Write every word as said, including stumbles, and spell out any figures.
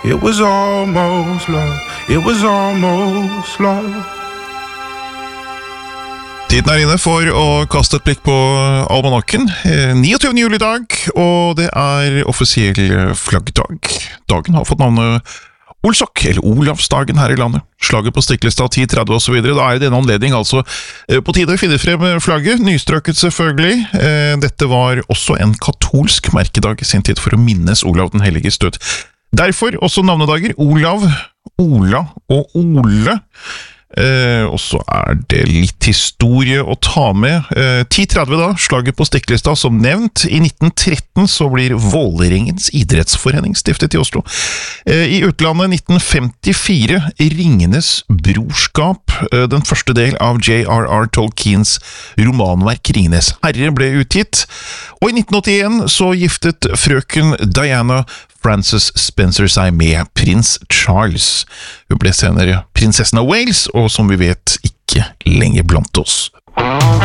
It was almost love. It was almost love. Tiden er inne for å kaste et blikk på almanakken. niogtyvende juli i dag, og det er offisiell flaggdag. Dagen har fått navnet Olsok, eller Olavsdagen her i landet. Slaget på Stiklestad ti tretti og så videre. Da er det denne anledning altså på tide å finne frem flagget, nystrøket selvfølgelig. Dette var også en katolsk merkedag i sin tid for å minnes Olav den helliges død. Derfor også navnedager Olav, Ola og Ole. Eh, og så er det litt historie å ta med. eh, ti tretti da, slaget på Stiklestad som nevnt. I nitten tretten så blir Vålerengens idrettsforening stiftet i Oslo. eh, I utlandet nitten femtifire Ringenes brorskap, eh, den første del av J R R Tolkiens romanverk Ringenes herre ble utgitt. Og i nitten åttien så giftet frøken Diana Frances Spencer seg med prins Charles. Hun ble senere prinsessen av Wales, og som vi vet ikke lenger blant oss.